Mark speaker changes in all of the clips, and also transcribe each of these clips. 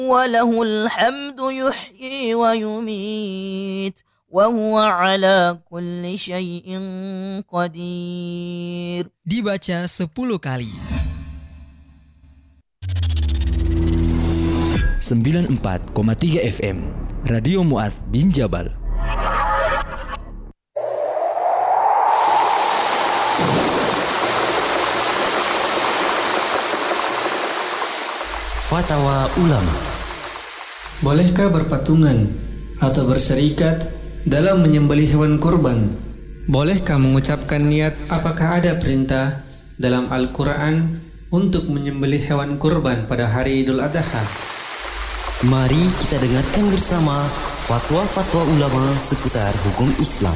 Speaker 1: وله الحمد يحيي ويميت وهو على كل شيء قدير.
Speaker 2: Dibaca 10 kali.
Speaker 3: 94,3 FM Radio Mu'adz bin Jabal. Fatwa Ulama.
Speaker 4: Bolehkah berpatungan atau berserikat dalam menyembelih hewan kurban? Bolehkah mengucapkan niat? Apakah ada perintah dalam Al-Quran untuk menyembelih hewan kurban pada hari Idul Adha?
Speaker 3: Mari kita dengarkan bersama fatwa-fatwa ulama seputar hukum Islam.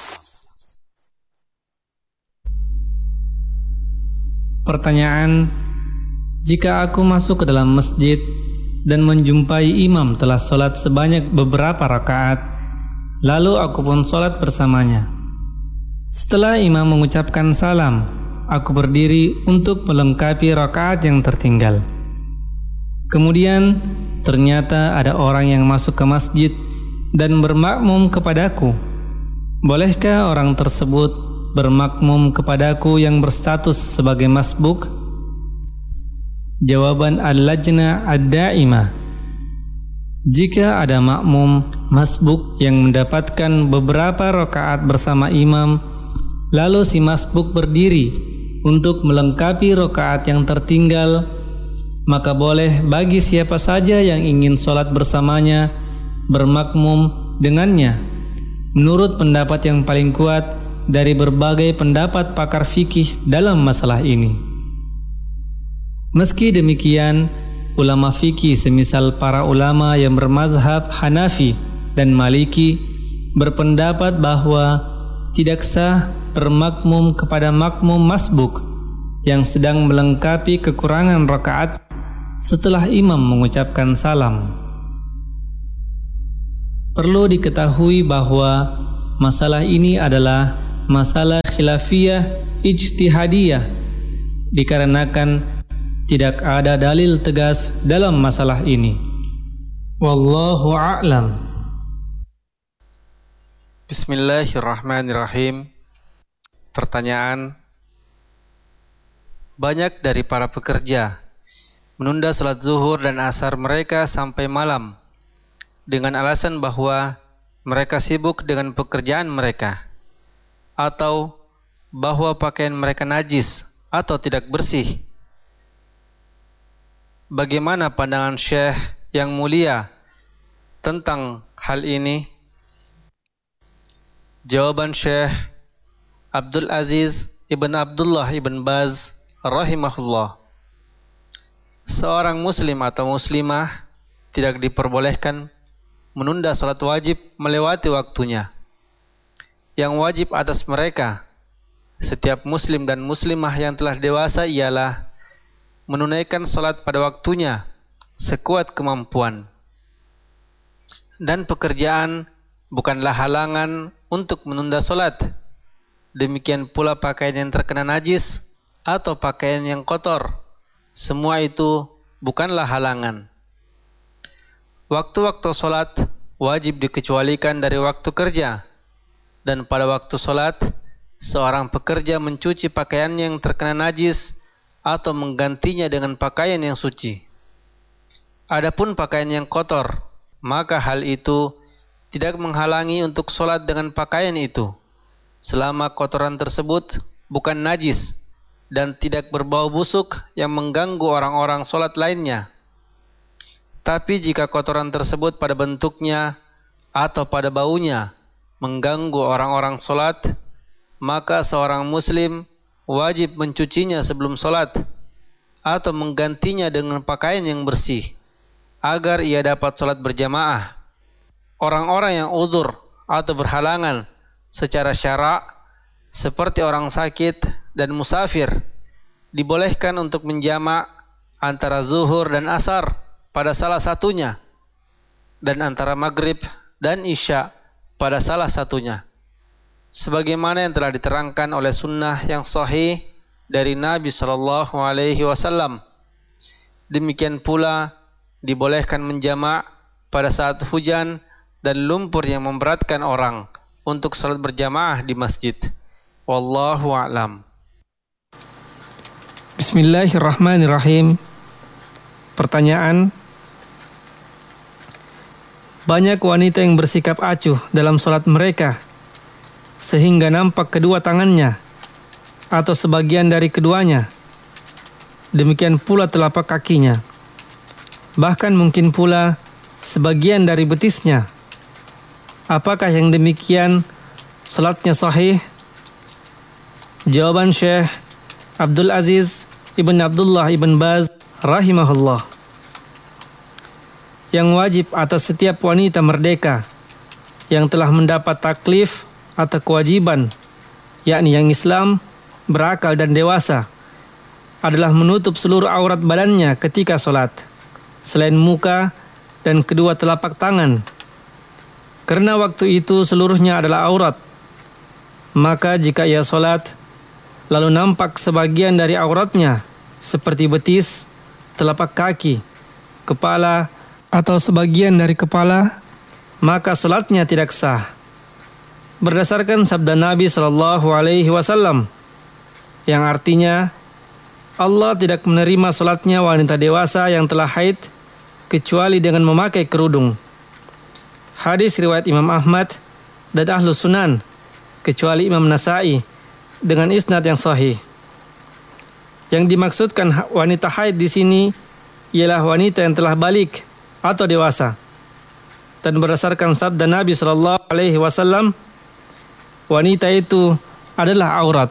Speaker 4: Pertanyaan: jika aku masuk ke dalam masjid dan menjumpai imam telah sholat sebanyak beberapa rakaat, lalu aku pun sholat bersamanya. Setelah imam mengucapkan salam, aku berdiri untuk melengkapi rakaat yang tertinggal. Kemudian ternyata ada orang yang masuk ke masjid dan bermakmum kepadaku. Bolehkah orang tersebut bermakmum kepadaku yang berstatus sebagai masbuk? Jawaban Al-Lajnah Ad-Daimah: jika ada makmum masbuk yang mendapatkan beberapa rakaat bersama imam, lalu si masbuk berdiri untuk melengkapi rakaat yang tertinggal, maka boleh bagi siapa saja yang ingin sholat bersamanya bermakmum dengannya, menurut pendapat yang paling kuat dari berbagai pendapat pakar fikih dalam masalah ini. Meski demikian, ulama fikih semisal para ulama yang bermazhab Hanafi dan Maliki berpendapat bahwa tidak sah bermakmum kepada makmum masbuk yang sedang melengkapi kekurangan rakaat setelah imam mengucapkan salam. Perlu diketahui bahwa masalah ini adalah masalah khilafiyah ijtihadiyah, dikarenakan tidak ada dalil tegas dalam masalah ini. Wallahu a'lam.
Speaker 5: Bismillahirrahmanirrahim. Pertanyaan: banyak dari para pekerja menunda salat zuhur dan asar mereka sampai malam dengan alasan bahwa mereka sibuk dengan pekerjaan mereka, atau bahwa pakaian mereka najis atau tidak bersih. Bagaimana pandangan Syekh yang mulia tentang hal ini? Jawaban Syekh Abdul Aziz Ibn Abdullah Ibn Baz rahimahullah: seorang muslim atau muslimah tidak diperbolehkan menunda salat wajib melewati waktunya. Yang wajib atas mereka, setiap muslim dan muslimah yang telah dewasa, ialah menunaikan salat pada waktunya sekuat kemampuan. Dan pekerjaan bukanlah halangan untuk menunda salat. Demikian pula pakaian yang terkena najis atau pakaian yang kotor, semua itu bukanlah halangan. Waktu-waktu salat wajib dikecualikan dari waktu kerja, dan pada waktu salat seorang pekerja mencuci pakaian yang terkena najis atau menggantinya dengan pakaian yang suci. Adapun pakaian yang kotor, maka hal itu tidak menghalangi untuk salat dengan pakaian itu, selama kotoran tersebut bukan najis dan tidak berbau busuk yang mengganggu orang-orang salat lainnya. Tapi jika kotoran tersebut pada bentuknya atau pada baunya mengganggu orang-orang salat, maka seorang muslim wajib mencucinya sebelum salat atau menggantinya dengan pakaian yang bersih agar ia dapat salat berjamaah. Orang-orang yang uzur atau berhalangan secara syara' seperti orang sakit dan musafir dibolehkan untuk menjamak antara zuhur dan asar pada salah satunya, dan antara maghrib dan isya pada salah satunya, sebagaimana yang telah diterangkan oleh sunnah yang sahih dari Nabi SAW. Demikian pula dibolehkan menjamak pada saat hujan dan lumpur yang memberatkan orang untuk salat berjamaah di masjid. Wallahu a'lam.
Speaker 4: Bismillahirrahmanirrahim. Pertanyaan: banyak wanita yang bersikap acuh dalam salat mereka sehingga nampak kedua tangannya atau sebagian dari keduanya. Demikian pula telapak kakinya. Bahkan mungkin pula sebagian dari betisnya. Apakah yang demikian salatnya sahih? Jawaban Syekh Abdul Aziz Ibn Abdullah Ibn Baz rahimahullah: yang wajib atas setiap wanita merdeka yang telah mendapat taklif atau kewajiban, yakni yang Islam, berakal dan dewasa, adalah menutup seluruh aurat badannya ketika sholat, selain muka dan kedua telapak tangan, karena waktu itu seluruhnya adalah aurat. Maka jika ia sholat lalu nampak sebagian dari auratnya seperti betis, telapak kaki, kepala, atau sebagian dari kepala, maka sholatnya tidak sah. Berdasarkan sabda Nabi SAW, yang artinya Allah tidak menerima sholatnya wanita dewasa yang telah haid kecuali dengan memakai kerudung. Hadis riwayat Imam Ahmad dan Ahlus Sunan, kecuali Imam Nasa'i, dengan isnad yang sahih. Yang dimaksudkan wanita haid di sini ialah wanita yang telah balik atau dewasa. Dan berdasarkan sabda Nabi SAW, wanita itu adalah aurat.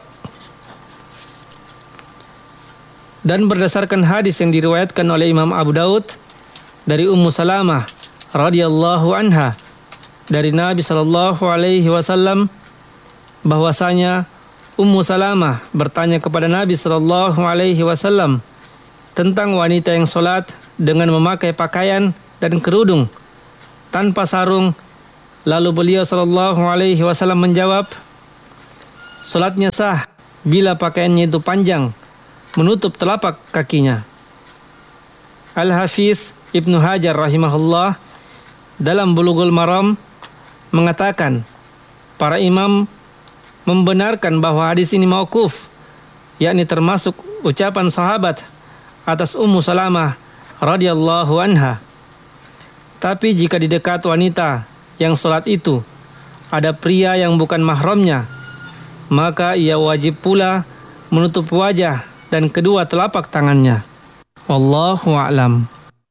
Speaker 4: Dan berdasarkan hadis yang diriwayatkan oleh Imam Abu Daud dari Ummu Salamah radhiyallahu anha dari Nabi SAW, bahwasanya Ummu Salamah bertanya kepada Nabi SAW tentang wanita yang sholat dengan memakai pakaian dan kerudung tanpa sarung. Lalu beliau SAW menjawab, sholatnya sah bila pakaiannya itu panjang, menutup telapak kakinya. Al-Hafiz Ibnu Hajar rahimahullah dalam Bulughul Maram mengatakan, para imam membenarkan bahwa hadis ini mauquf, yakni termasuk ucapan sahabat atas Ummu Salamah radhiyallahu anha. Tapi jika di dekat wanita yang sholat itu ada pria yang bukan mahramnya, maka ia wajib pula menutup wajah dan kedua telapak tangannya. Wallahu a'lam.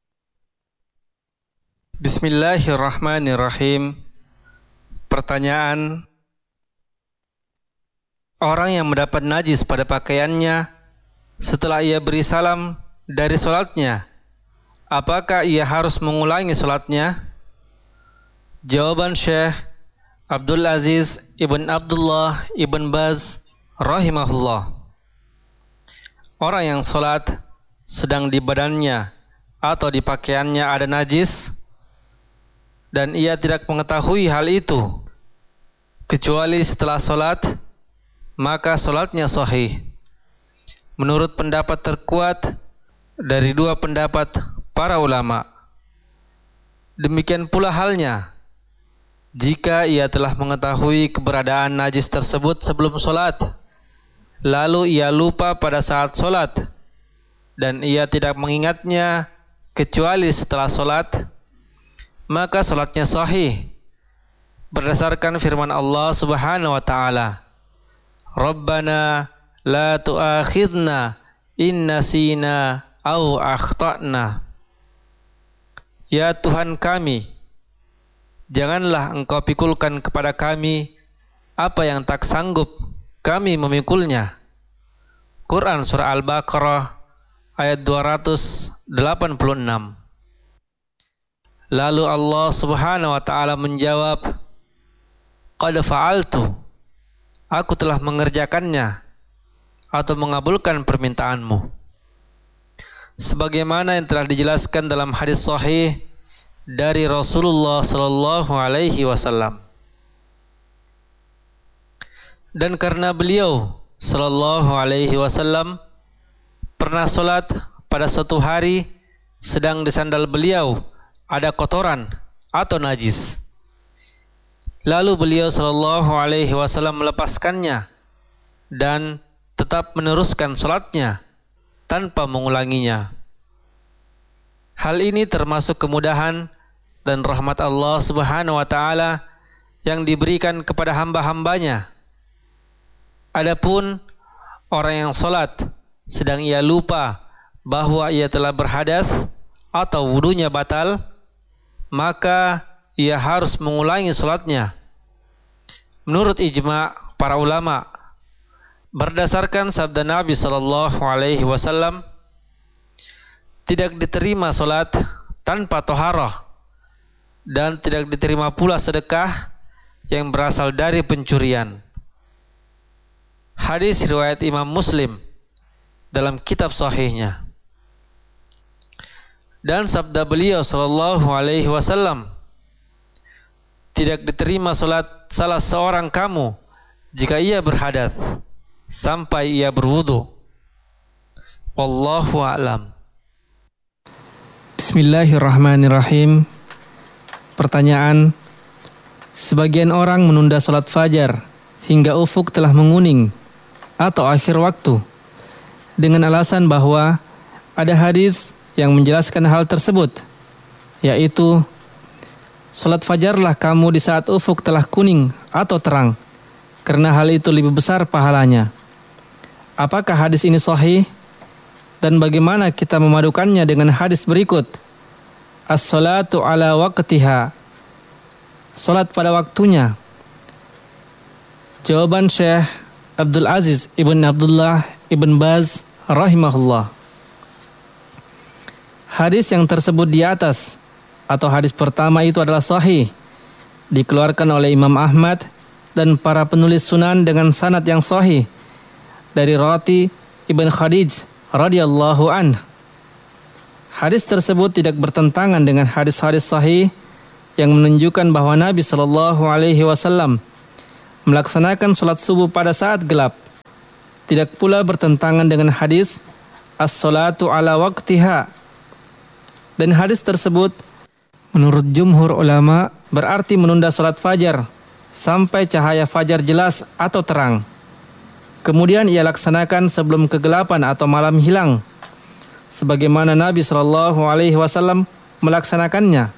Speaker 5: Bismillahirrahmanirrahim. Pertanyaan: orang yang mendapat najis pada pakaiannya setelah ia beri salam dari sholatnya, apakah ia harus mengulangi sholatnya? Jawaban Syekh Abdul Aziz Ibn Abdullah Ibn Baz rahimahullah: orang yang sholat sedang di badannya atau di pakaiannya ada najis dan ia tidak mengetahui hal itu kecuali setelah sholat, maka sholatnya sahih. Menurut pendapat terkuat dari dua pendapat para ulama. Demikian pula halnya jika ia telah mengetahui keberadaan najis tersebut sebelum sholat, lalu ia lupa pada saat sholat dan ia tidak mengingatnya kecuali setelah sholat, maka sholatnya sahih berdasarkan firman Allah Subhanahu wa ta'ala, Rabbana la tu'akhidna in nasina au akhta'na. Ya Tuhan kami, janganlah Engkau pikulkan kepada kami apa yang tak sanggup kami memikulnya. Quran Surah Al-Baqarah ayat 286. Lalu Allah Subhanahu wa ta'ala menjawab, Qad fa'altu, aku telah mengerjakannya atau mengabulkan permintaanmu. Sebagaimana yang telah dijelaskan dalam hadis sahih dari Rasulullah sallallahu alaihi wasallam. Dan karena beliau sallallahu alaihi wasallam pernah salat pada suatu hari sedang di sandal beliau ada kotoran atau najis. Lalu beliau sallallahu alaihi wasallam melepaskannya dan tetap meneruskan salatnya tanpa mengulanginya. Hal ini termasuk kemudahan dan rahmat Allah Subhanahu wa taala yang diberikan kepada hamba-hambanya. Adapun orang yang salat sedang ia lupa bahwa ia telah berhadas atau wudunya batal, maka ia harus mengulangi salatnya. Menurut ijma' para ulama, berdasarkan sabda Nabi sallallahu alaihi wasallam, tidak diterima salat tanpa taharah dan tidak diterima pula sedekah yang berasal dari pencurian. Hadis riwayat Imam Muslim dalam kitab sahihnya. Dan sabda beliau sallallahu alaihi wasallam, tidak diterima salat salah seorang kamu jika ia berhadas sampai ia berwudu. Wallahu a'lam.
Speaker 4: Bismillahirrahmanirrahim. Pertanyaan: sebagian orang menunda salat fajar hingga ufuk telah menguning atau akhir waktu dengan alasan bahwa ada hadis yang menjelaskan hal tersebut, yaitu salat fajarlah kamu di saat ufuk telah kuning atau terang, karena hal itu lebih besar pahalanya. Apakah hadis ini sahih? Dan bagaimana kita memadukannya dengan hadis berikut? As-salatu ala waqtiha. Salat pada waktunya. Jawaban Syekh Abdul Aziz Ibn Abdullah Ibn Baz rahimahullah. Hadis yang tersebut di atas atau hadis pertama itu adalah sahih, dikeluarkan oleh Imam Ahmad dan para penulis sunan dengan sanad yang sahih dari Rati Ibn Khadij radhiyallahu anhu. Hadis tersebut tidak bertentangan dengan hadis-hadis sahih yang menunjukkan bahwa Nabi sallallahu alaihi wasallam melaksanakan salat subuh pada saat gelap. Tidak pula bertentangan dengan hadis as-salatu ala waqtiha. Dan hadis tersebut menurut jumhur ulama berarti menunda salat fajar sampai cahaya fajar jelas atau terang. Kemudian ia laksanakan sebelum kegelapan atau malam hilang, sebagaimana Nabi sallallahu alaihi wasallam melaksanakannya.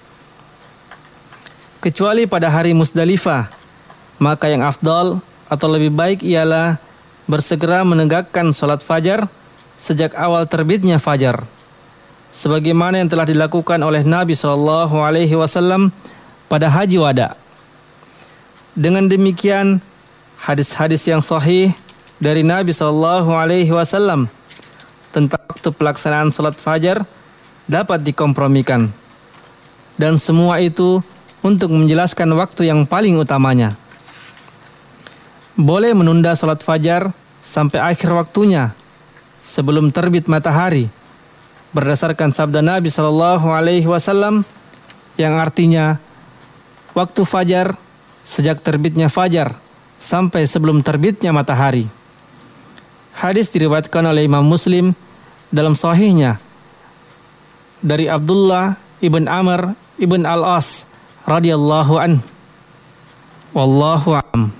Speaker 4: Kecuali pada hari Musdalifah, maka yang afdal atau lebih baik ialah bersegera menegakkan salat fajar sejak awal terbitnya fajar, sebagaimana yang telah dilakukan oleh Nabi sallallahu alaihi wasallam pada haji wada. Dengan demikian, hadis-hadis yang sahih dari Nabi sallallahu alaihi wasallam tentang waktu pelaksanaan salat fajar dapat dikompromikan. Dan semua itu untuk menjelaskan waktu yang paling utamanya. Boleh menunda salat fajar sampai akhir waktunya sebelum terbit matahari berdasarkan sabda Nabi sallallahu alaihi wasallam yang artinya waktu fajar sejak terbitnya fajar sampai sebelum terbitnya matahari. Hadis diriwayatkan oleh Imam Muslim dalam sahihnya dari Abdullah ibn Amr ibn al-As radhiyallahu anhu. Wallahu a'lam.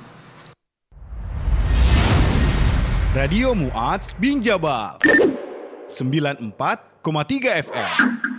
Speaker 6: Radio Mu'adz bin Jabal 94,3 FM.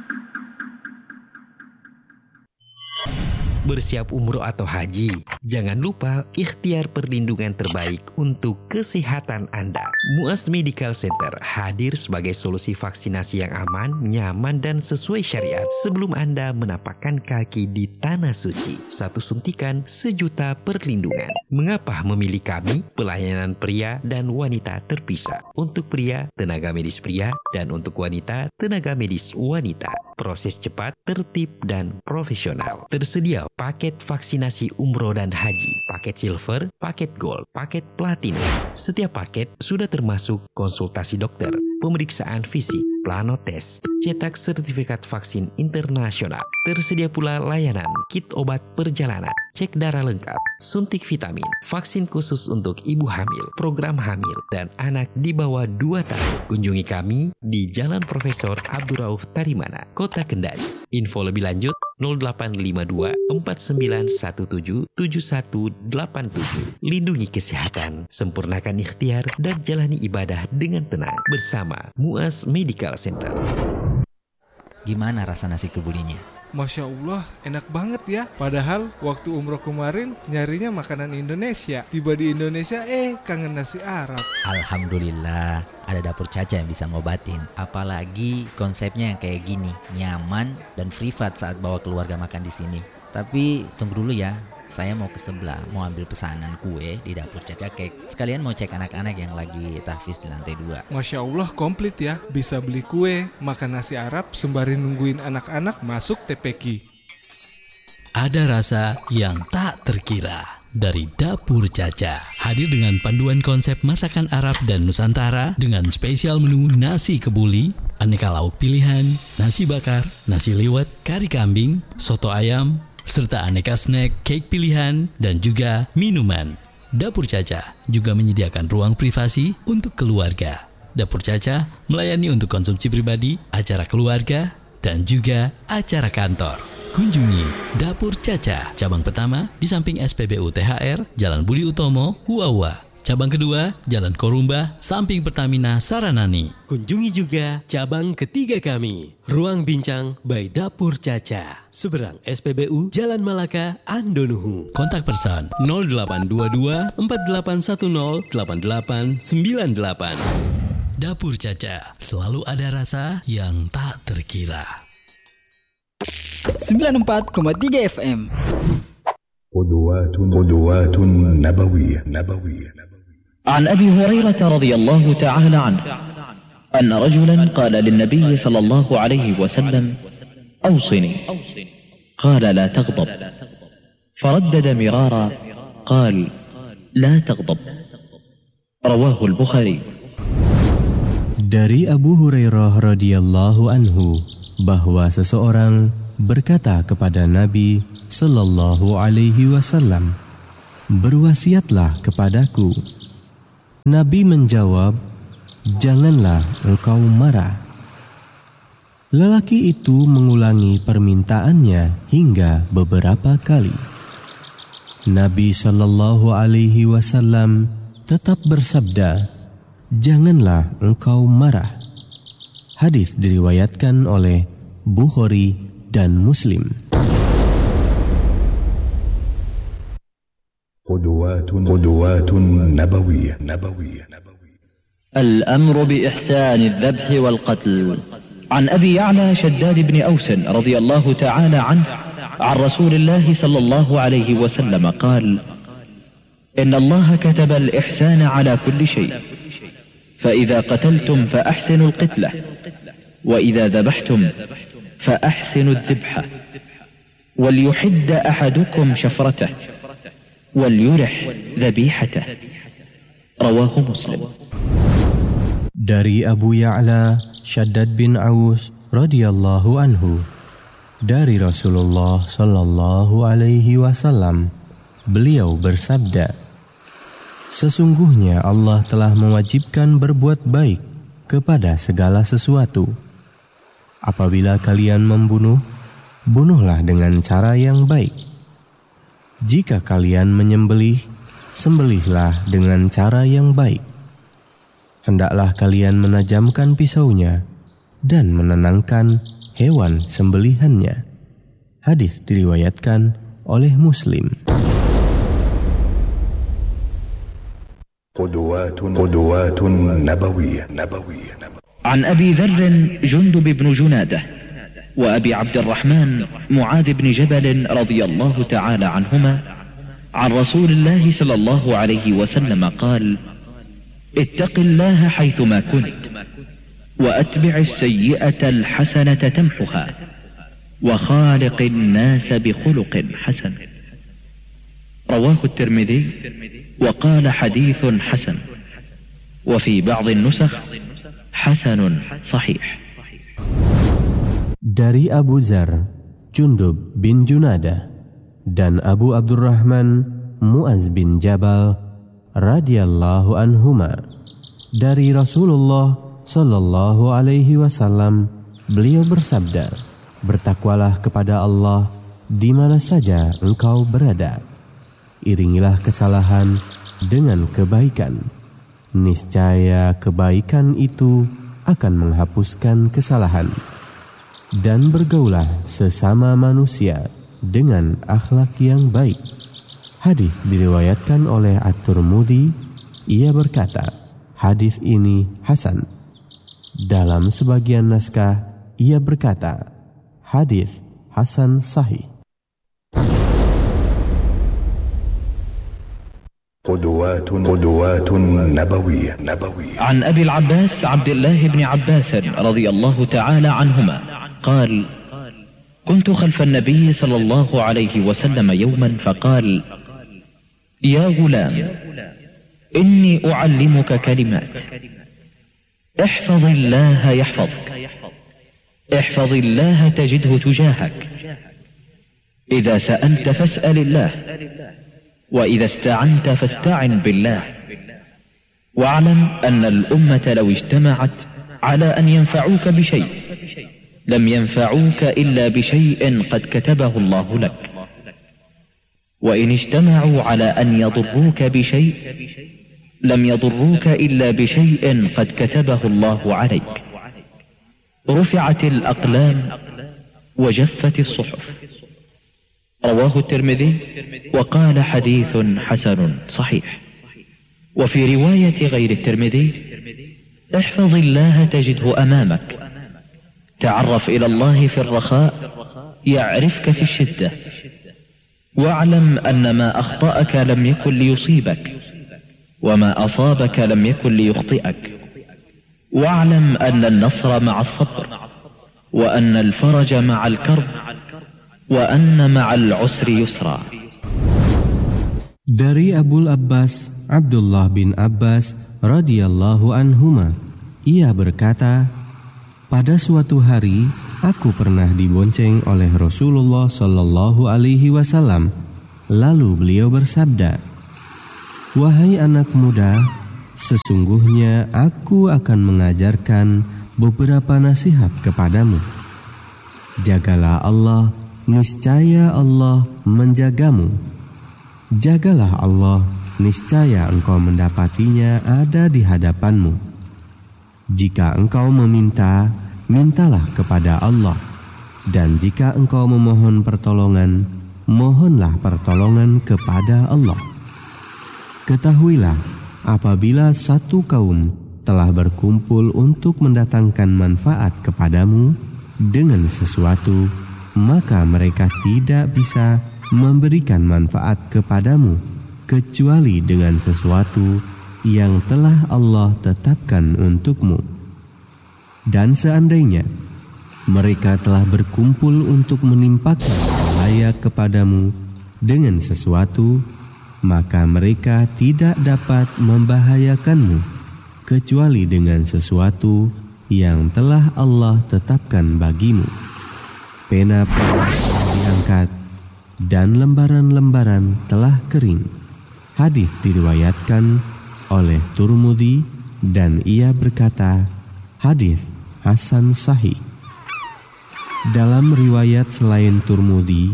Speaker 7: Bersiap umroh atau haji, jangan lupa ikhtiar perlindungan terbaik untuk kesehatan Anda. Mu'adz Medical Center hadir sebagai solusi vaksinasi yang aman, nyaman, dan sesuai syariat sebelum Anda menapakkan kaki di Tanah Suci. 1 suntikan 1 juta perlindungan. Mengapa memilih kami? Pelayanan pria dan wanita terpisah. Untuk pria, tenaga medis pria, dan untuk wanita, tenaga medis wanita. Proses cepat, tertib, dan profesional. Tersedia paket vaksinasi umroh dan haji, paket silver, paket gold, paket platinum. Setiap paket sudah termasuk konsultasi dokter, pemeriksaan fisik, plano tes, cetak sertifikat vaksin internasional. Tersedia pula layanan kit obat perjalanan, cek darah lengkap, suntik vitamin, vaksin khusus untuk ibu hamil, program hamil, dan anak di bawah 2 tahun. Kunjungi kami di Jalan Profesor Abdurrauf Tarimana, Kota Kendari. Info lebih lanjut 0852 4917 7187. Lindungi kesehatan, sempurnakan ikhtiar, dan jalani ibadah dengan tenang bersama Muaz Medical Center.
Speaker 3: Gimana rasa nasi kebulinya?
Speaker 8: Masya Allah, enak banget ya. Padahal waktu umroh kemarin nyarinya makanan Indonesia. Tiba di Indonesia, kangen nasi Arab.
Speaker 2: Alhamdulillah, ada Dapur Caca yang bisa ngobatin. Apalagi konsepnya yang kayak gini, nyaman dan privat saat bawa keluarga makan di sini. Tapi tunggu dulu ya, saya mau ke sebelah, mau ambil pesanan kue di Dapur Caca Cake. Sekalian mau cek anak-anak yang lagi tahfiz di lantai 2.
Speaker 8: Masya Allah, komplit ya. Bisa beli kue, makan nasi Arab, sembari nungguin anak-anak masuk TPQ.
Speaker 9: Ada rasa yang tak terkira dari Dapur Caca. Hadir dengan panduan konsep masakan Arab dan Nusantara dengan spesial menu nasi kebuli, aneka lauk pilihan, nasi bakar, nasi liwet, kari kambing, soto ayam, serta aneka snack, cake pilihan, dan juga minuman. Dapur Caca juga menyediakan ruang privasi untuk keluarga. Dapur Caca melayani untuk konsumsi pribadi, acara keluarga, dan juga acara kantor. Kunjungi Dapur Caca, cabang pertama di samping SPBU THR, Jalan Budi Utomo, Huawa. Cabang kedua, Jalan Korumba, samping Pertamina Saranani.
Speaker 10: Kunjungi juga cabang ketiga kami, Ruang Bincang by Dapur Caca, seberang SPBU Jalan Malaka, Andonuhu.
Speaker 9: Kontak person 0822 4810 8898. Dapur Caca, selalu ada rasa yang tak terkira.
Speaker 2: 94,3 FM.
Speaker 11: قدوات نبوية.
Speaker 12: عن أبي هريرة رضي الله تعالى عنه أن رجلا قال للنبي صلى الله عليه وسلم أوصني، قال لا تغضب، فردد مرارا قال لا تغضب، رواه البخاري.
Speaker 13: Dari Abu Hurairah radhiyallahu anhu bahwa seseorang berkata kepada Nabi sallallahu alaihi wasallam, "Berwasiatlah kepadaku." Nabi menjawab, "Janganlah engkau marah." Lelaki itu mengulangi permintaannya hingga beberapa kali. Nabi sallallahu alaihi wasallam tetap bersabda, "Janganlah engkau marah." Hadis diriwayatkan oleh Bukhari dan Muslim.
Speaker 11: قدوات نبوية.
Speaker 12: الأمر بإحسان الذبح والقتل. عن أبي يعلى شداد بن أوس رضي الله تعالى عنه عن رسول الله صلى الله عليه وسلم قال: إن الله كتب الإحسان على كل شيء، فإذا قتلتم فأحسنوا القتلة، وإذا ذبحتم فأحسنوا الذبحة، وليحد أحدكم شفرته، وليرح ذبيحته، رواه مسلم.
Speaker 13: Dari Abu Ya'la Shaddad bin Aus radhiyallahu anhu, dari Rasulullah sallallahu alaihi wasallam, beliau bersabda, "Sesungguhnya Allah telah mewajibkan berbuat baik kepada segala sesuatu. Apabila kalian membunuh, bunuhlah dengan cara yang baik. Jika kalian menyembelih, sembelihlah dengan cara yang baik. Hendaklah kalian menajamkan pisaunya dan menenangkan hewan sembelihannya." Hadis diriwayatkan oleh Muslim.
Speaker 11: قدوات نبوية.
Speaker 12: عن أبي ذر جندب بن جنادة وأبي عبد الرحمن معاذ بن جبل رضي الله تعالى عنهما عن رسول الله صلى الله عليه وسلم قال: اتق الله حيثما كنت، وأتبع السيئة الحسنة تمحها، وخالق الناس بخلق حسن، رواه الترمذي وقال حديث حسن، وفي بعض النسخ حسن صحيح.
Speaker 13: Dari Abu Dzar, Jundub bin Junadah, dan Abu Abdurrahman Mu'az bin Jabal radhiyallahu anhuma dari Rasulullah sallallahu alaihi wasallam, beliau bersabda, "Bertakwalah kepada Allah di mana saja engkau berada. Iringilah kesalahan dengan kebaikan. Niscaya kebaikan itu akan menghapuskan kesalahan. Dan bergaulah sesama manusia dengan akhlak yang baik." Hadis diriwayatkan oleh At-Tirmidzi. Ia berkata, hadis ini hasan. Dalam sebagian naskah ia berkata, hadis hasan sahih.
Speaker 11: قدوات نبوية.
Speaker 12: عن أبي العباس عبد الله بن عباس رضي الله تعالى عنهما قال: كنت خلف النبي صلى الله عليه وسلم يوما فقال: يا غلام، إني أعلمك كلمات، احفظ الله يحفظك، احفظ الله تجده تجاهك، إذا سألت فاسأل الله، وإذا استعنت فاستعن بالله، واعلم أن الأمة لو اجتمعت على أن ينفعوك بشيء لم ينفعوك إلا بشيء قد كتبه الله لك، وإن اجتمعوا على أن يضروك بشيء لم يضروك إلا بشيء قد كتبه الله عليك، رفعت الأقلام وجفت الصحف. رواه الترمذي وقال حديث حسن صحيح. وفي رواية غير الترمذي: احفظ الله تجده أمامك، تعرف إلى الله في الرخاء يعرفك في الشدة، واعلم أن ما أخطأك لم يكن ليصيبك، وما أصابك لم يكن ليخطئك، واعلم أن النصر مع الصبر، وأن الفرج مع الكرب، وأن مع العسر يسرا.
Speaker 13: Dari Abul Abbas Abdullah bin Abbas radhiyallahu anhuma, ia berkata, pada suatu hari aku pernah dibonceng oleh Rasulullah sallallahu alaihi wasallam. Lalu beliau bersabda, "Wahai anak muda, sesungguhnya aku akan mengajarkan beberapa nasihat kepadamu. Jagalah Allah, niscaya Allah menjagamu. Jagalah Allah, niscaya engkau mendapatinya ada di hadapanmu. Jika engkau meminta, mintalah kepada Allah. Dan jika engkau memohon pertolongan, mohonlah pertolongan kepada Allah. Ketahuilah, apabila satu kaum telah berkumpul untuk mendatangkan manfaat kepadamu dengan sesuatu, maka mereka tidak bisa memberikan manfaat kepadamu kecuali dengan sesuatu yang telah Allah tetapkan untukmu. Dan seandainya mereka telah berkumpul untuk menimpakan bahaya kepadamu dengan sesuatu, maka mereka tidak dapat membahayakanmu kecuali dengan sesuatu yang telah Allah tetapkan bagimu. Pena-pena telah diangkat dan lembaran-lembaran telah kering. Hadis diriwayatkan oleh Tirmidzi dan ia berkata, hadis hasan sahih. Dalam riwayat selain Tirmidzi,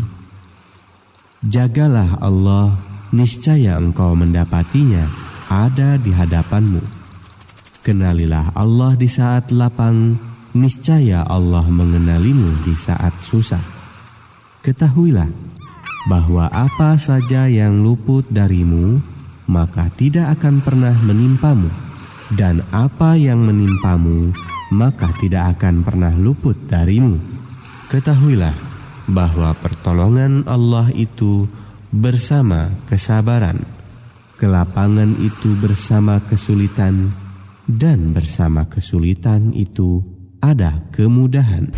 Speaker 13: jagalah Allah, niscaya engkau mendapatinya ada di hadapanmu. Kenalilah Allah di saat lapang, niscaya Allah mengenalimu di saat susah. Ketahuilah bahwa apa saja yang luput darimu, maka tidak akan pernah menimpamu, dan apa yang menimpamu, maka tidak akan pernah luput darimu. Ketahuilah bahwa pertolongan Allah itu bersama kesabaran, kelapangan itu bersama kesulitan, dan bersama kesulitan itu ada kemudahan.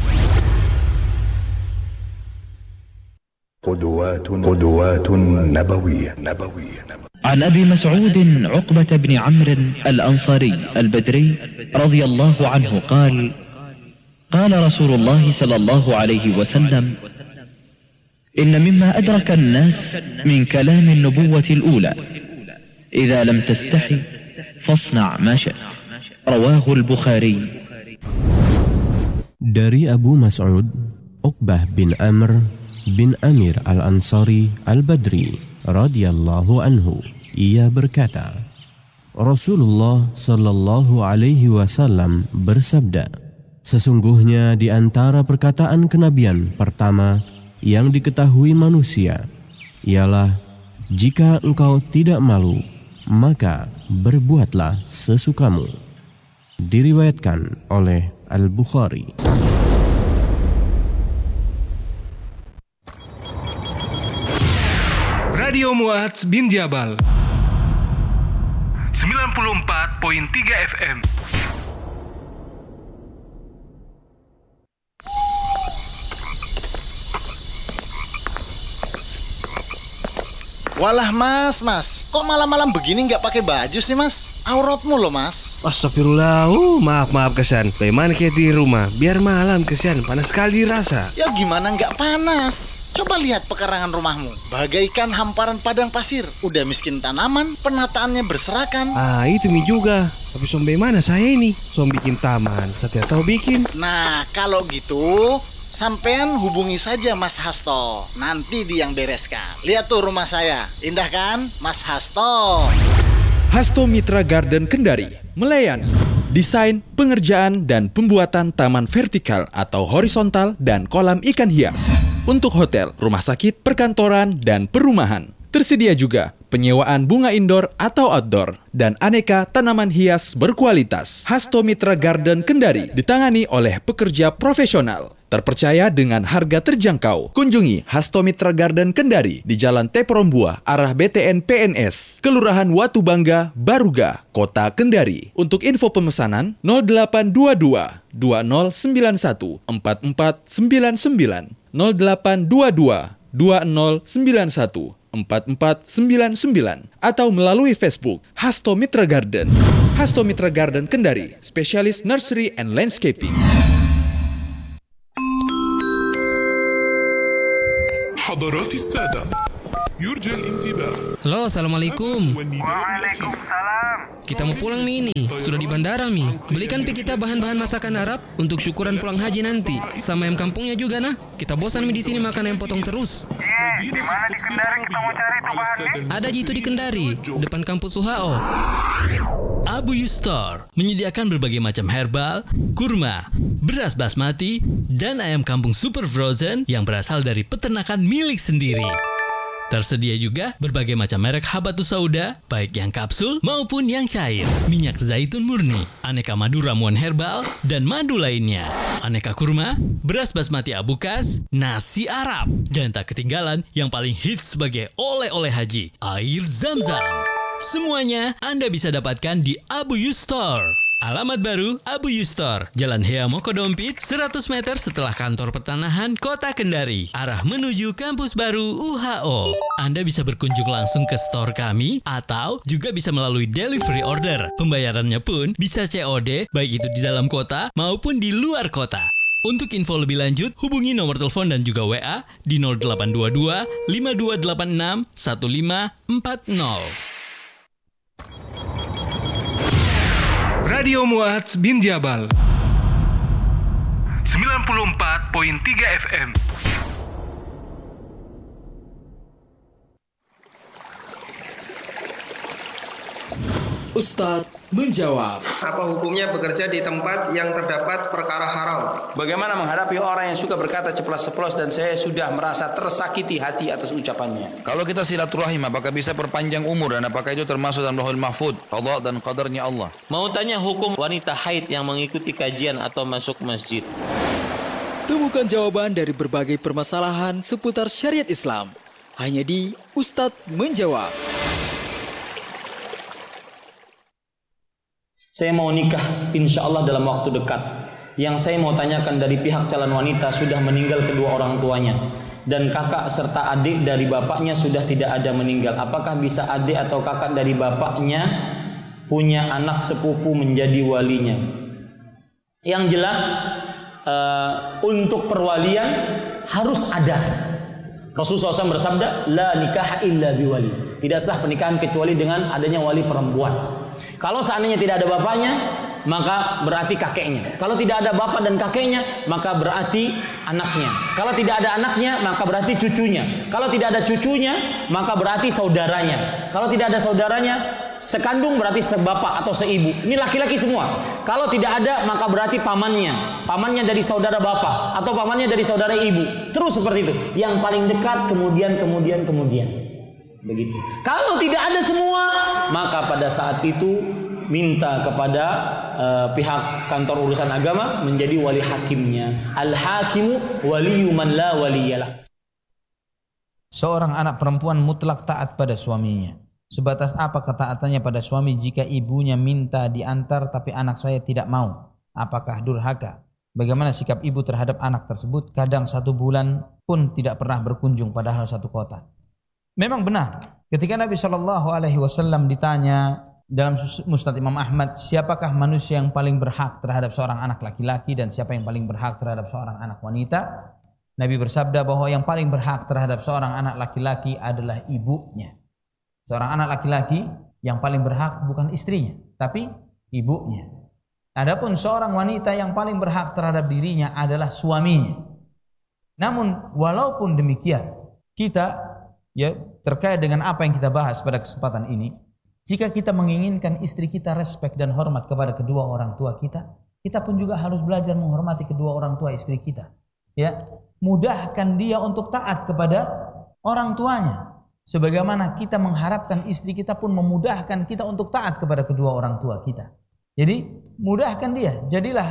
Speaker 11: قدوات نبوية.
Speaker 12: عن أبي مسعود عقبة بن عمرو الأنصاري البدري رضي الله عنه قال: قال رسول الله صلى الله عليه وسلم: إن مما أدرك الناس من كلام النبوة الأولى إذا لم تستحي فاصنع ما شئت. رواه البخاري.
Speaker 13: Dari Abu Mas'ud, Uqbah bin Amr bin Amir al-Ansari al-Badri radhiyallahu anhu, ia berkata, Rasulullah sallallahu alaihi wasallam bersabda, sesungguhnya di antara perkataan kenabian pertama yang diketahui manusia ialah, jika engkau tidak malu, maka berbuatlah sesukamu. Diriwayatkan oleh Al-Bukhari.
Speaker 8: Radio Mu'adz bin Jabal 94.3 FM.
Speaker 14: Walah mas, kok malam-malam begini nggak pakai baju sih mas? Auratmu loh mas.
Speaker 15: Astagfirullah, maaf kesan. Bagaimana kayak di rumah? Biar malam kesan, panas sekali rasa.
Speaker 14: Ya gimana nggak panas? Coba lihat pekarangan rumahmu, bagaikan hamparan padang pasir. Udah miskin tanaman, penataannya berserakan.
Speaker 15: Itu mi juga. Tapi sombe mana saya ini? Som bikin taman, saya tidak tahu bikin.
Speaker 14: Nah, kalau gitu sampean hubungi saja Mas Hasto. Nanti dia yang bereskan. Lihat tuh rumah saya, indah kan Mas Hasto?
Speaker 6: Hasto Mitra Garden Kendari melayani desain, pengerjaan, dan pembuatan taman vertikal atau horizontal dan kolam ikan hias untuk hotel, rumah sakit, perkantoran, dan perumahan. Tersedia juga penyewaan bunga indoor atau outdoor dan aneka tanaman hias berkualitas. Hasto Mitra Garden Kendari ditangani oleh pekerja profesional, terpercaya dengan harga terjangkau. Kunjungi Hasto Mitra Garden Kendari di Jalan Teprombua, arah BTN PNS, Kelurahan Watu Bangga, Baruga, Kota Kendari. Untuk info pemesanan 0822 2091 4499 0822 2091 4499 atau melalui Facebook Hasto Mitra Garden. Hasto Mitra Garden Kendari, spesialis nursery and landscaping.
Speaker 16: حضرات السادة يرجى الانتباه.
Speaker 17: Halo, assalamualaikum.
Speaker 16: Waalaikumsalam.
Speaker 17: Kita mau pulang nih, sudah di bandara Mi. Belikan kita bahan-bahan masakan Arab untuk syukuran pulang haji nanti. Sama ayam kampungnya juga nah. Kita bosan Mi di sini makan ayam potong terus.
Speaker 16: Di mana di Kendari kita mau cari itu bahannya?
Speaker 17: Ada jitu di Kendari, depan kampus UHO.
Speaker 9: Abu Yustor menyediakan berbagai macam herbal, kurma, beras basmati, dan ayam kampung super frozen yang berasal dari peternakan milik sendiri. Tersedia juga berbagai macam merek habatus sauda, baik yang kapsul maupun yang cair, minyak zaitun murni, aneka madu ramuan herbal, dan madu lainnya, aneka kurma, beras basmati abukas, nasi Arab, dan tak ketinggalan yang paling hits sebagai oleh-oleh haji, air Zam-Zam. Semuanya Anda bisa dapatkan di Abu Yustor. Alamat baru Abu Yustor, Jalan Hea Mokodompit, 100 meter setelah kantor pertanahan Kota Kendari, arah menuju kampus baru UHO. Anda bisa berkunjung langsung ke store kami atau juga bisa melalui delivery order. Pembayarannya pun bisa COD, baik itu di dalam kota maupun di luar kota. Untuk info lebih lanjut, hubungi nomor telepon dan juga WA di 0822 5286 1540.
Speaker 8: Radio Mu'adz bin Jabal 94.3 FM.
Speaker 3: Ustadz menjawab.
Speaker 18: Apa hukumnya bekerja di tempat yang terdapat perkara haram?
Speaker 19: Bagaimana menghadapi orang yang suka berkata ceplas-ceplos dan saya sudah merasa tersakiti hati atas ucapannya? Kalau kita silaturahim, apakah bisa perpanjang umur dan apakah itu termasuk dalam Lauhul Mahfuz, qada dan qadarnya Allah?
Speaker 20: Mau tanya hukum wanita haid yang mengikuti kajian atau masuk masjid?
Speaker 3: Temukan jawaban dari berbagai permasalahan seputar syariat Islam hanya di Ustadz Menjawab.
Speaker 20: Saya mau nikah insya Allah dalam waktu dekat. Yang saya mau tanyakan dari pihak calon wanita sudah meninggal kedua orang tuanya, dan kakak serta adik dari bapaknya sudah tidak ada meninggal. Apakah bisa adik atau kakak dari bapaknya punya anak sepupu menjadi walinya? Yang jelas untuk perwalian harus ada. Rasulullah SAW bersabda, la nikah illa biwali. Tidak sah pernikahan kecuali dengan adanya wali perempuan. Kalau seandainya tidak ada bapaknya, maka berarti kakeknya. Kalau tidak ada bapak dan kakeknya, maka berarti anaknya. Kalau tidak ada anaknya, maka berarti cucunya. Kalau tidak ada cucunya, maka berarti saudaranya. Kalau tidak ada saudaranya, sekandung berarti sebapak atau seibu. Ini laki-laki semua. Kalau tidak ada, maka berarti pamannya. Pamannya dari saudara bapak atau pamannya dari saudara ibu. Terus seperti itu. Yang paling dekat kemudian. Begitu. Kalau tidak ada semua, maka pada saat itu minta kepada pihak kantor urusan agama menjadi wali hakimnya. Al-hakimu waliyu man la waliyalah.
Speaker 21: Seorang anak perempuan mutlak taat pada suaminya. Sebatas apa ketaatannya pada suami jika ibunya minta diantar tapi anak saya tidak mau? Apakah durhaka? Bagaimana sikap ibu terhadap anak tersebut? Kadang 1 bulan pun tidak pernah berkunjung padahal satu kota. Memang benar, ketika Nabi SAW ditanya dalam Musnad Imam Ahmad, siapakah manusia yang paling berhak terhadap seorang anak laki-laki dan siapa yang paling berhak terhadap seorang anak wanita? Nabi bersabda bahwa yang paling berhak terhadap seorang anak laki-laki adalah ibunya. Seorang anak laki-laki yang paling berhak bukan istrinya, tapi ibunya. Adapun seorang wanita yang paling berhak terhadap dirinya adalah suaminya. Namun walaupun demikian, kita terkait dengan apa yang kita bahas pada kesempatan ini, jika kita menginginkan istri kita respek dan hormat kepada kedua orang tua kita, kita pun juga harus belajar menghormati kedua orang tua istri kita. Ya, mudahkan dia untuk taat kepada orang tuanya. Sebagaimana kita mengharapkan istri kita pun memudahkan kita untuk taat kepada kedua orang tua kita. Jadi mudahkan dia.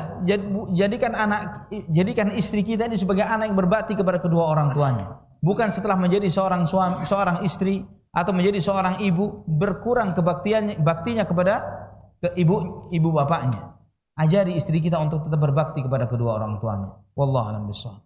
Speaker 21: Jadikan istri kita ini sebagai anak yang berbakti kepada kedua orang tuanya. Bukan setelah menjadi seorang istri atau menjadi seorang ibu berkurang baktinya kepada ibu bapaknya. Ajari istri kita untuk tetap berbakti kepada kedua orang tuanya. Wallahu a'lam bishawab.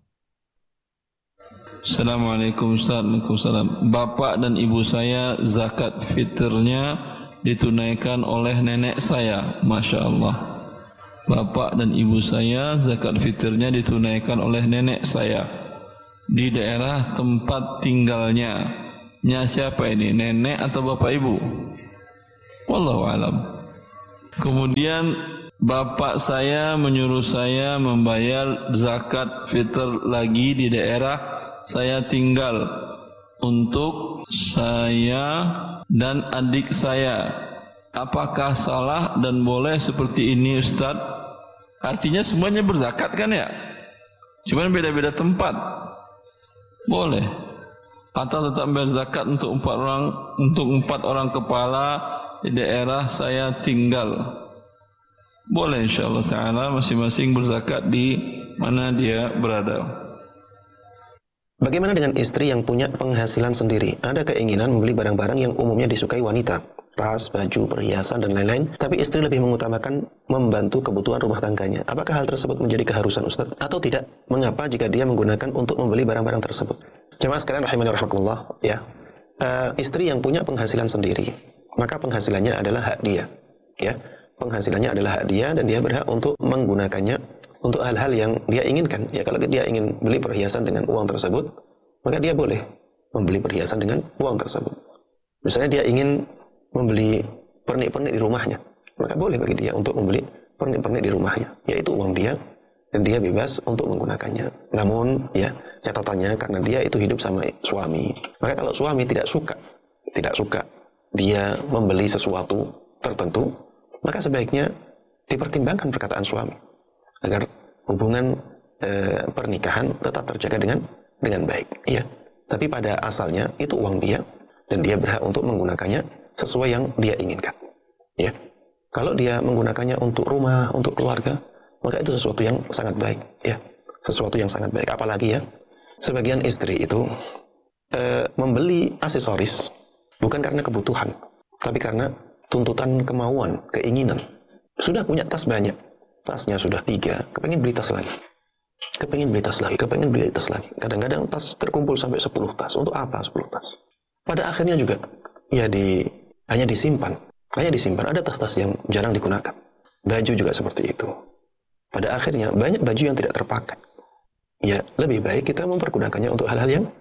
Speaker 22: Assalamualaikum Ustaz. Waalaikumsalam. Bapak dan ibu saya zakat fitrnya ditunaikan oleh nenek saya. Masya Allah. Bapak dan ibu saya zakat fitrnya ditunaikan oleh nenek saya di daerah tempat tinggalnya. Siapa ini? Nenek atau bapak ibu? Wallahu alam. Kemudian bapak saya menyuruh saya membayar zakat fitr lagi di daerah saya tinggal untuk saya dan adik saya. Apakah salah dan boleh seperti ini Ustaz? Artinya semuanya berzakat kan ya? Cuman beda-beda tempat. Boleh. Atau tetap berzakat untuk 4 orang kepala di daerah saya tinggal. Boleh insyaallah ta'ala masing-masing berzakat di mana dia berada.
Speaker 23: Bagaimana dengan istri yang punya penghasilan sendiri? Ada keinginan membeli barang-barang yang umumnya disukai wanita, tas, baju, perhiasan, dan lain-lain, tapi istri lebih mengutamakan membantu kebutuhan rumah tangganya. Apakah hal tersebut menjadi keharusan Ustaz? Atau tidak? Mengapa jika dia menggunakan untuk membeli barang-barang tersebut? Jemaah sekalian rahimani rahimakumullah, ya. Istri yang punya penghasilan sendiri, maka penghasilannya adalah hak dia, ya. Penghasilannya adalah hak dia dan dia berhak untuk menggunakannya untuk hal-hal yang dia inginkan. Ya, kalau dia ingin beli perhiasan dengan uang tersebut, maka dia boleh membeli perhiasan dengan uang tersebut. Misalnya dia ingin membeli pernik-pernik di rumahnya, maka boleh bagi dia untuk membeli pernik-pernik di rumahnya. Yaitu uang dia dan dia bebas untuk menggunakannya. Namun ya catatannya karena dia itu hidup sama suami. Maka kalau suami tidak suka dia membeli sesuatu tertentu, maka sebaiknya dipertimbangkan perkataan suami agar hubungan pernikahan tetap terjaga dengan baik, ya. Tapi pada asalnya itu uang dia dan dia berhak untuk menggunakannya sesuai yang dia inginkan, ya. Kalau dia menggunakannya untuk rumah, untuk keluarga, maka itu sesuatu yang sangat baik, ya. Sesuatu yang sangat baik. Apalagi ya, sebagian istri itu membeli aksesoris bukan karena kebutuhan, tapi karena tuntutan kemauan, keinginan. Sudah punya tas banyak, tasnya sudah 3, kepengen beli tas lagi. Kadang-kadang tas terkumpul sampai 10 tas. Untuk apa 10 tas? Pada akhirnya juga ya hanya disimpan. Ada tas-tas yang jarang digunakan. Baju juga seperti itu. Pada akhirnya banyak baju yang tidak terpakai. Ya, lebih baik kita mempergunakannya untuk hal-hal yang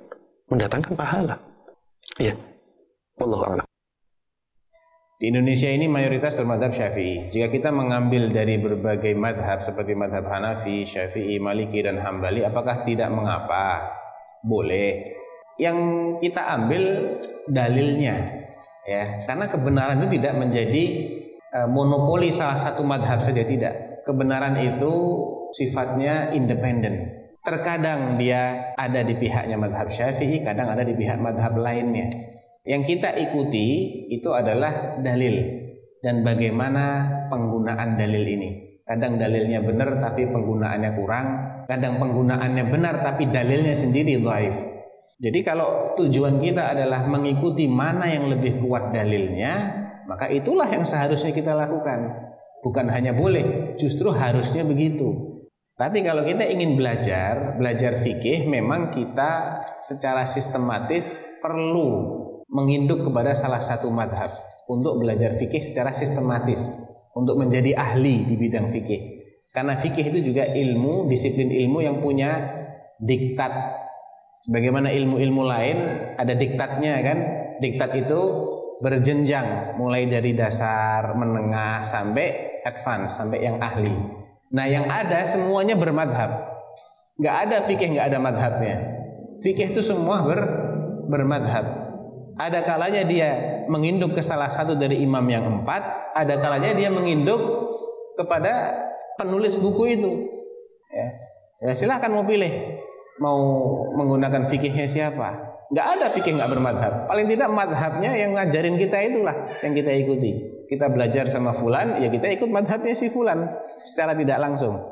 Speaker 23: mendatangkan pahala. Iya. Wallahu a'lam.
Speaker 1: Di Indonesia ini mayoritas bermadzhab Syafi'i. Jika kita mengambil dari berbagai madhab seperti madhab Hanafi, Syafi'i, Maliki, dan Hambali, apakah tidak mengapa? Boleh. Yang kita ambil dalilnya, ya, karena kebenaran itu tidak menjadi monopoli salah satu madhab saja, tidak. Kebenaran itu sifatnya independen. Terkadang dia ada di pihaknya madhab Syafi'i, kadang ada di pihak madhab lainnya. Yang kita ikuti itu adalah dalil dan bagaimana penggunaan dalil ini. Kadang dalilnya benar tapi penggunaannya kurang, kadang penggunaannya benar tapi dalilnya sendiri dhaif. Jadi kalau tujuan kita adalah mengikuti mana yang lebih kuat dalilnya, maka itulah yang seharusnya kita lakukan. Bukan hanya boleh, justru harusnya begitu. Tapi kalau kita ingin belajar fikih, memang kita secara sistematis perlu menginduk kepada salah satu madhab untuk belajar fikih secara sistematis, untuk menjadi ahli di bidang fikih. Karena fikih itu juga ilmu, disiplin ilmu yang punya diktat. Sebagaimana ilmu-ilmu lain ada diktatnya kan. Diktat itu berjenjang, mulai dari dasar, menengah, sampai advance, sampai yang ahli. Nah yang ada semuanya bermadhab. Gak ada fikih gak ada madhabnya. Fikih itu semua bermadhab. Ada kalanya dia menginduk ke salah satu dari imam yang 4, ada kalanya dia menginduk kepada penulis buku itu. Ya silahkan mau pilih, mau menggunakan fikihnya siapa. Nggak ada fikih nggak bermadhab. Paling tidak madhabnya yang ngajarin kita itulah yang kita ikuti. Kita belajar sama fulan, ya kita ikut madhabnya si fulan secara tidak langsung.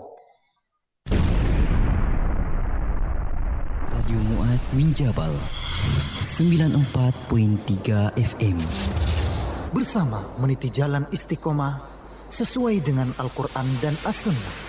Speaker 4: Radio Mu'adz min Jabal 94.3 FM. Bersama meniti jalan istiqomah sesuai dengan Al-Quran dan As-Sunnah.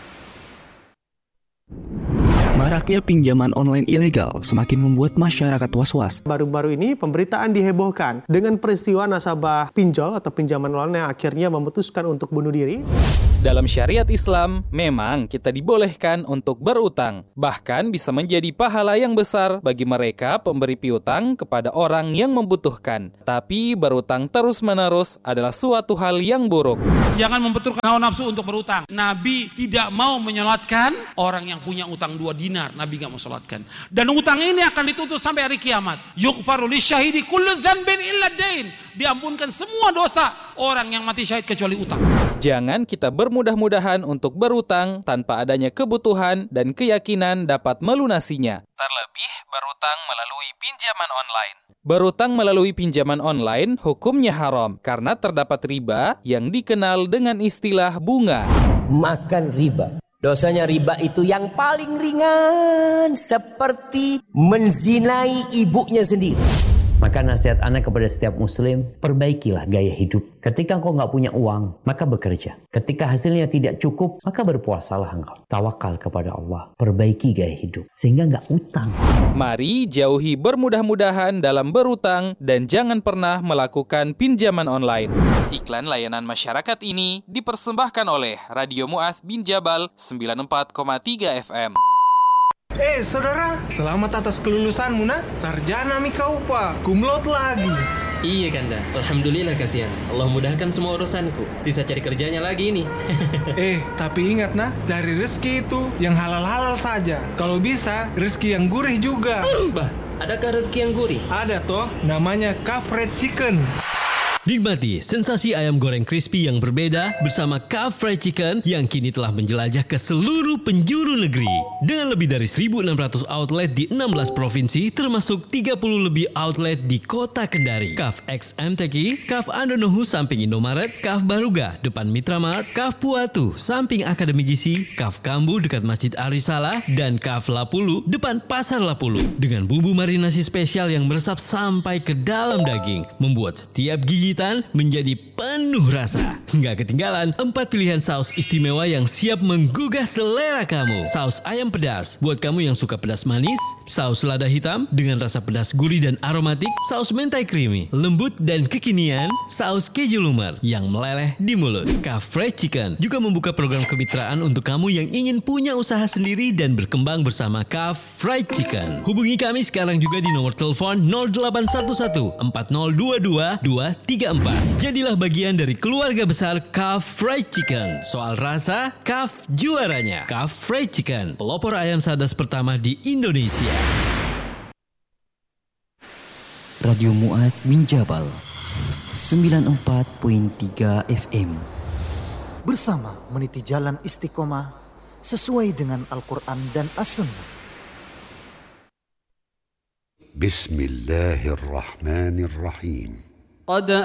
Speaker 5: Maraknya pinjaman online ilegal semakin membuat masyarakat was-was.
Speaker 24: Baru-baru ini pemberitaan dihebohkan dengan peristiwa nasabah pinjol atau pinjaman online yang akhirnya memutuskan untuk bunuh diri.
Speaker 25: Dalam syariat Islam, memang kita dibolehkan untuk berutang. Bahkan bisa menjadi pahala yang besar bagi mereka pemberi piutang kepada orang yang membutuhkan. Tapi berutang terus-menerus adalah suatu hal yang buruk.
Speaker 26: Jangan membenturkan hawa nafsu untuk berutang. Nabi tidak mau menyolatkan orang yang punya utang 2 dinar. Nabi gak mau solatkan. Dan utang ini akan ditutup sampai hari kiamat. Yughfaru lisyahidi kullu dzanbin illa dain. Diampunkan semua dosa orang yang mati syahid kecuali utang.
Speaker 25: Jangan kita bermudah-mudahan untuk berutang tanpa adanya kebutuhan dan keyakinan dapat melunasinya. Terlebih berutang melalui pinjaman online. Berutang melalui pinjaman online hukumnya haram karena terdapat riba yang dikenal dengan istilah bunga.
Speaker 27: Makan riba. Dosanya riba itu yang paling ringan, seperti menzinai ibunya sendiri. Maka nasihat Ana kepada setiap muslim, perbaikilah gaya hidup. Ketika engkau nggak punya uang, maka bekerja. Ketika hasilnya tidak cukup, maka berpuasalah engkau. Tawakal kepada Allah, perbaiki gaya hidup, sehingga nggak utang.
Speaker 25: Mari jauhi bermudah-mudahan dalam berutang dan jangan pernah melakukan pinjaman online. Iklan layanan masyarakat ini dipersembahkan oleh Radio Mu'adz bin Jabal 94,3 FM.
Speaker 24: Saudara, selamat atas kelulusanmu, nak. Sarjana mi kau, Pak. Kumlot lagi.
Speaker 17: Iya, Kanda. Alhamdulillah kasihan. Allah mudahkan semua urusanku. Sisa cari kerjanya lagi ini.
Speaker 24: Tapi ingat, nak, cari rezeki itu yang halal-halal saja. Kalau bisa, rezeki yang gurih juga.
Speaker 17: Bah, adakah rezeki yang gurih?
Speaker 24: Ada toh, namanya Kaf Fried Chicken.
Speaker 9: Nikmati sensasi ayam goreng crispy yang berbeda bersama Kaf Fried Chicken yang kini telah menjelajah ke seluruh penjuru negeri. Dengan lebih dari 1.600 outlet di 16 provinsi termasuk 30 lebih outlet di kota Kendari. Kaf X MTQ, Kaf Andonohu samping Indomaret, Kaf Baruga depan Mitramart, Kaf Puatu samping Akademi Gizi, Kaf Kambu dekat Masjid Ar-Risalah, dan Kaf Lapulu depan Pasar Lapulu. Dengan bumbu marinasi spesial yang meresap sampai ke dalam daging, membuat setiap gigit gigitan menjadi penuh rasa. Nggak ketinggalan 4 pilihan saus istimewa yang siap menggugah selera kamu. Saus ayam pedas buat kamu yang suka pedas manis, saus lada hitam dengan rasa pedas gurih dan aromatik, saus mentai creamy, lembut dan kekinian, saus keju lumer yang meleleh di mulut. Kaf Fried Chicken juga membuka program kemitraan untuk kamu yang ingin punya usaha sendiri dan berkembang bersama Kaf Fried Chicken. Hubungi kami sekarang juga di nomor telepon 0811 4022 234. Jadilah bagian dari keluarga besar Kaf Fried Chicken. Soal rasa, Kaf juaranya. Kaf Fried Chicken, pelopor ayam sadas pertama di Indonesia.
Speaker 2: Radio Mu'adz bin Jabal 94.3 FM.
Speaker 4: Bersama meniti jalan istiqomah sesuai dengan Al-Quran dan As-Sunnah.
Speaker 7: Bismillahirrahmanirrahim.
Speaker 10: قد